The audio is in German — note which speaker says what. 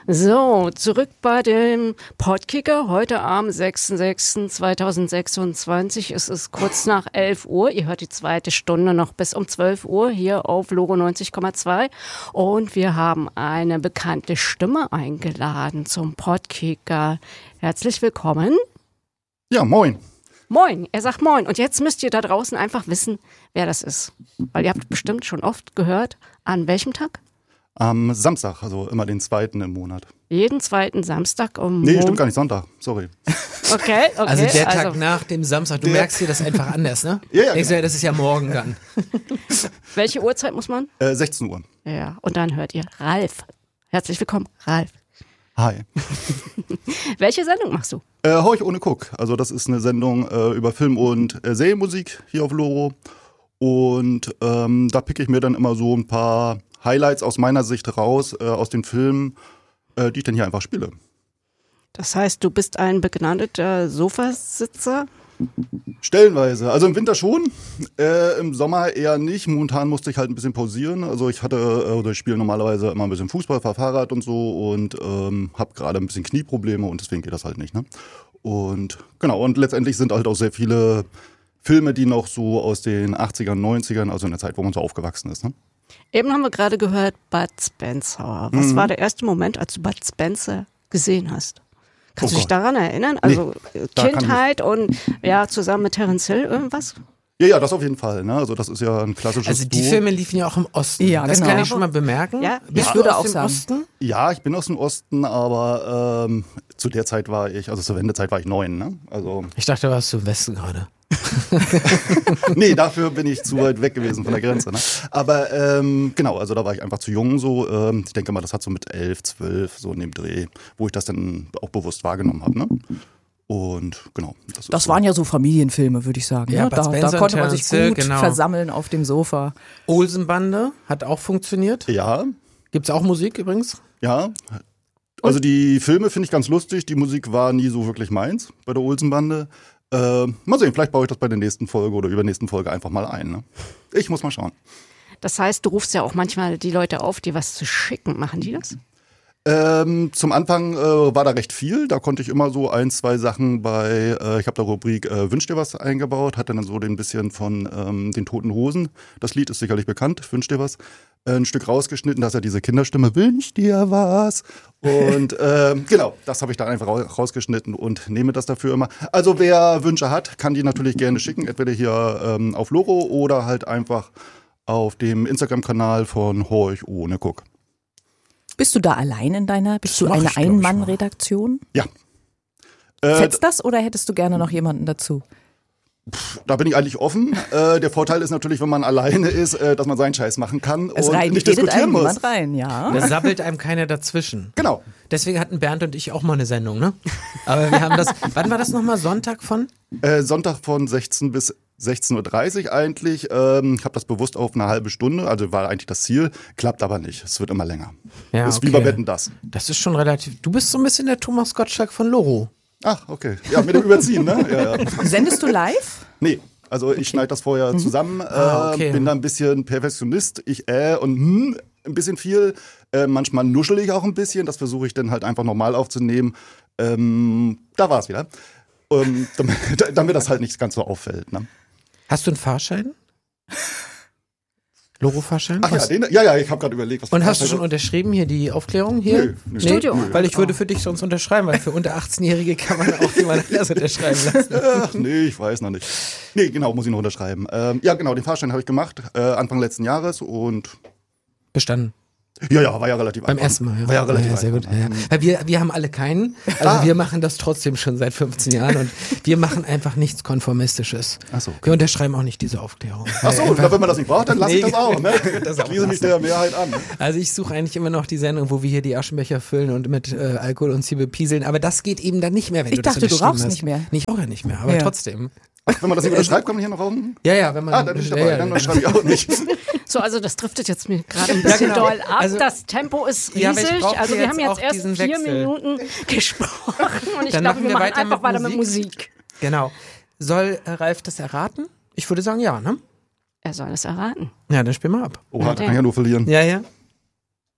Speaker 1: So, zurück bei dem Podkicker. Heute am 6.6.2026. Es ist kurz nach 11 Uhr. Ihr hört die zweite Stunde noch bis um 12 Uhr hier auf Logo 90,2. Und wir haben eine bekannte Stimme eingeladen zum Podkicker. Herzlich willkommen.
Speaker 2: Ja, moin.
Speaker 1: Moin, er sagt moin. Und jetzt müsst ihr da draußen einfach wissen, wer das ist. Weil ihr habt bestimmt schon oft gehört, an welchem Tag?
Speaker 2: Am Samstag, also immer den zweiten im Monat.
Speaker 1: Jeden zweiten Samstag um...
Speaker 2: Nee, stimmt gar nicht, Sonntag, sorry.
Speaker 1: Okay.
Speaker 3: Also der Tag nach dem Samstag, du merkst dir das einfach anders, ne?
Speaker 2: Ja,
Speaker 3: Denkst du,
Speaker 2: genau.
Speaker 3: das ist ja morgen dann.
Speaker 1: Welche Uhrzeit muss man?
Speaker 2: 16 Uhr.
Speaker 1: Ja, und dann hört ihr Ralf. Herzlich willkommen, Ralf.
Speaker 2: Hi.
Speaker 1: Welche Sendung machst du?
Speaker 2: Horch ohne Guck. Also das ist eine Sendung über Film- und Serienmusik hier auf Loro. Und da picke ich mir dann immer so ein paar Highlights aus meiner Sicht raus, aus den Filmen, die ich dann hier einfach spiele.
Speaker 1: Das heißt, du bist ein begnadeter Sofasitzer?
Speaker 2: Stellenweise. Also im Winter schon, im Sommer eher nicht. Momentan musste ich halt ein bisschen pausieren. Also ich spiele normalerweise immer ein bisschen Fußball, fahre Fahrrad und so und habe gerade ein bisschen Knieprobleme und deswegen geht das halt nicht. Ne? Und genau, und letztendlich sind halt auch sehr viele Filme, die noch so aus den 80ern, 90ern, also in der Zeit, wo man so aufgewachsen ist. Ne?
Speaker 1: Eben haben wir gerade gehört, Bud Spencer. Was war der erste Moment, als du Bud Spencer gesehen hast? Kannst du dich daran erinnern? Also Kindheit und ja, zusammen mit Terence Hill irgendwas?
Speaker 2: Ja, das auf jeden Fall. Ne? Also das ist ja ein klassisches
Speaker 3: Also die
Speaker 2: Duo.
Speaker 3: Filme liefen ja auch im Osten.
Speaker 4: Ja,
Speaker 3: das
Speaker 4: genau.
Speaker 3: kann ich schon mal bemerken.
Speaker 1: Ja.
Speaker 3: Bist
Speaker 4: Ich
Speaker 3: du
Speaker 4: würde
Speaker 3: aus
Speaker 4: auch
Speaker 3: dem
Speaker 4: sagen.
Speaker 3: Osten?
Speaker 2: Ja, ich bin aus dem Osten, aber zu der Zeit war ich, also zur Wendezeit war ich 9. Ne? Also
Speaker 3: Ich dachte, du warst im Westen gerade.
Speaker 2: nee, dafür bin ich zu weit weg gewesen von der Grenze. Ne? Aber genau, also da war ich einfach zu jung so. Ich denke mal, das hat so mit 11, 12 so in dem Dreh, wo ich das dann auch bewusst wahrgenommen habe. Ne? Und genau.
Speaker 4: Das waren ja so Familienfilme, würde ich sagen.
Speaker 3: Ja,
Speaker 4: Ne?
Speaker 3: Bud
Speaker 4: Da
Speaker 3: Spencer
Speaker 4: konnte
Speaker 3: und
Speaker 4: man sich
Speaker 3: Terence Hill,
Speaker 4: gut
Speaker 3: genau.
Speaker 4: versammeln auf dem Sofa.
Speaker 3: Olsenbande hat auch funktioniert.
Speaker 2: Ja,
Speaker 3: Gibt's auch Musik übrigens?
Speaker 2: ja. Also die Filme finde ich ganz lustig. Die Musik war nie so wirklich meins bei der Olsenbande. Mal sehen, vielleicht baue ich das bei der nächsten Folge oder übernächsten Folge einfach mal ein. Ne? Ich muss mal schauen.
Speaker 1: Das heißt, du rufst ja auch manchmal die Leute auf, dir was zu schicken. Machen die das?
Speaker 2: Zum Anfang war da recht viel. Da konnte ich immer so 1, 2 Sachen bei, ich habe da Rubrik Wünsch dir was eingebaut, hatte dann so ein bisschen von den Toten Hosen. Das Lied ist sicherlich bekannt, Wünsch dir was. Ein Stück rausgeschnitten, dass er diese Kinderstimme Wünsch dir was. Und genau, das habe ich da einfach rausgeschnitten und nehme das dafür immer. Also wer Wünsche hat, kann die natürlich gerne schicken, entweder hier auf Loro oder halt einfach auf dem Instagram-Kanal von Horch ohne Guck.
Speaker 4: Bist du da allein in bist du
Speaker 3: mach
Speaker 4: eine
Speaker 3: ich, glaub ich,
Speaker 4: Ein-Mann-Redaktion?
Speaker 2: Ja.
Speaker 4: Fetzt das oder hättest du gerne noch jemanden dazu?
Speaker 2: Da bin ich eigentlich offen. Der Vorteil ist natürlich, wenn man alleine ist, dass man seinen Scheiß machen kann und nicht diskutieren muss.
Speaker 4: Niemand rein, ja.
Speaker 3: Da sabbelt einem keiner dazwischen.
Speaker 2: Genau.
Speaker 3: Deswegen hatten Bernd und ich auch mal eine Sendung, ne? Aber wir haben das, wann war das nochmal? Sonntag von?
Speaker 2: Sonntag von 16 bis 16.30 Uhr eigentlich. Ich habe das bewusst auf eine halbe Stunde, also war eigentlich das Ziel, klappt aber nicht. Es wird immer länger.
Speaker 3: Ja,
Speaker 2: ist wie bei Wetten, das.
Speaker 3: Das ist schon relativ, du bist so ein bisschen der Thomas Gottschalk von Loro.
Speaker 2: Ach, okay. Ja, mit dem Überziehen, ne? Ja, ja.
Speaker 4: Sendest du live?
Speaker 2: Nee, also ich schneide das vorher zusammen,
Speaker 3: okay.
Speaker 2: bin da ein bisschen Perfektionist, ein bisschen viel. Manchmal nuschel ich auch ein bisschen, das versuche ich dann halt einfach normal aufzunehmen. Da war es wieder. Damit das halt nicht ganz so auffällt. Ne?
Speaker 3: Hast du einen Fahrschein? Loro-Fahrschein?
Speaker 2: Ach ja, ich habe gerade überlegt. Was
Speaker 3: Und hast du schon unterschrieben hier die Aufklärung hier?
Speaker 2: Nö.
Speaker 1: Studio.
Speaker 3: Weil ich würde für dich sonst unterschreiben, weil für unter 18-Jährige kann man auch jemand anders unterschreiben lassen.
Speaker 2: Ach, nee, ich weiß noch nicht. Nee, genau, muss ich noch unterschreiben. Ja, genau, den Fahrschein habe ich gemacht, Anfang letzten Jahres und
Speaker 3: Bestanden.
Speaker 2: ja, war ja relativ
Speaker 3: Beim
Speaker 2: einfach.
Speaker 3: ersten Mal, ja.
Speaker 2: War ja relativ
Speaker 3: sehr gut.
Speaker 2: einfach.
Speaker 3: Ja. Weil wir haben alle keinen, also wir machen das trotzdem schon seit 15 Jahren und wir machen einfach nichts Konformistisches.
Speaker 2: Ach so.
Speaker 3: Wir unterschreiben auch nicht diese Aufklärung.
Speaker 2: Ach so, wenn man das nicht braucht, dann lasse ich das auch. Ne?
Speaker 3: Das auch
Speaker 2: Schließe mich der Mehrheit an. Ne?
Speaker 3: Also ich suche eigentlich immer noch die Sendung, wo wir hier die Aschenbecher füllen und mit Alkohol und Zwiebel pieseln, aber das geht eben dann nicht mehr, wenn
Speaker 4: Ich
Speaker 3: du das
Speaker 4: dachte, du
Speaker 3: unterschrieben
Speaker 4: rauchst
Speaker 3: hast.
Speaker 4: nicht mehr.
Speaker 3: Ich rauche ja nicht mehr, aber
Speaker 4: Ja.
Speaker 3: trotzdem.
Speaker 2: Ach, wenn man das nicht unterschreibt, kann man hier noch rauchen?
Speaker 3: Ja, wenn man...
Speaker 2: Dann bin ich dabei, dann unterschreibe ich auch nicht.
Speaker 1: So, also das driftet jetzt mir gerade ein bisschen
Speaker 3: genau.
Speaker 1: doll ab.
Speaker 3: Also-
Speaker 1: Das Tempo ist
Speaker 3: Ja, aber ich
Speaker 1: riesig.
Speaker 3: brauche
Speaker 1: Also wir
Speaker 3: jetzt
Speaker 1: haben jetzt
Speaker 3: auch
Speaker 1: erst
Speaker 3: diesen
Speaker 1: 4
Speaker 3: Wechsel.
Speaker 1: Minuten gesprochen und ich
Speaker 3: Dann
Speaker 1: glaube,
Speaker 3: machen
Speaker 1: wir
Speaker 3: wir
Speaker 1: machen
Speaker 3: weiter
Speaker 1: einfach
Speaker 3: mit
Speaker 1: weiter mit
Speaker 3: Musik.
Speaker 1: Musik.
Speaker 3: Genau. Soll Ralf das erraten? Ich würde sagen ja, ne?
Speaker 1: Er soll es erraten.
Speaker 3: Ja, dann spiel mal ab.
Speaker 2: Oh, da kann ich ja nur verlieren.
Speaker 3: Ja.